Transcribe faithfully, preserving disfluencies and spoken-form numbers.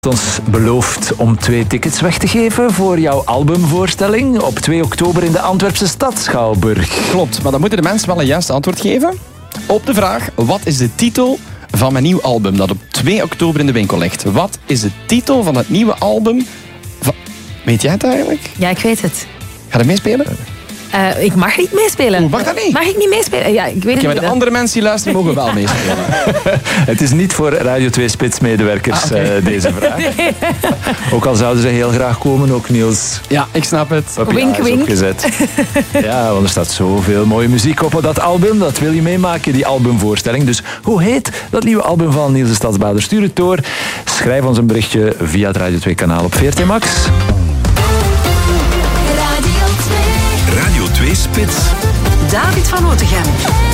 Ons belooft om twee tickets weg te geven voor jouw albumvoorstelling op twee oktober in de Antwerpse Stadsschouwburg. Klopt, maar dan moeten de mensen wel een juiste antwoord geven op de vraag: wat is de titel van mijn nieuw album dat op twee oktober in de winkel ligt? Wat is de titel van het nieuwe album van... Weet jij het eigenlijk? Ja, ik weet het. Ga je meespelen? Uh, ik mag niet meespelen. Hoe mag dat niet? Mag ik niet meespelen? Ja, ik weet het okay, niet. De andere mensen die luisteren mogen wel meespelen. Het is niet voor Radio twee Spitsmedewerkers, ah, okay. uh, deze vraag. Nee. Ook al zouden ze heel graag komen, ook Niels. Ja, ik snap het. Wink, wink. Ja, want er staat zoveel mooie muziek op dat album. Dat wil je meemaken, die albumvoorstelling. Dus hoe heet dat nieuwe album van Niels de Stadsbader? Stuur het door. Schrijf ons een berichtje via het Radio twee kanaal op V R T Max. Radio twee Spits. David van Otegem.